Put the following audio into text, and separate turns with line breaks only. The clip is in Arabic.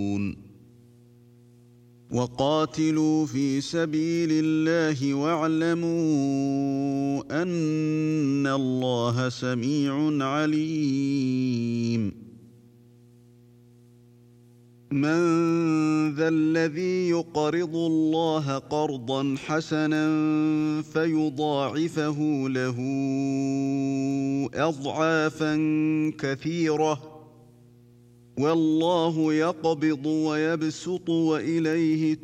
وقاتلوا في سبيل الله واعلموا أن الله سميع عليم. من ذا الذي يقرض الله قرضا حسنا فيضاعفه له أضعافا كثيرة والله يقبض ويبسط وإليه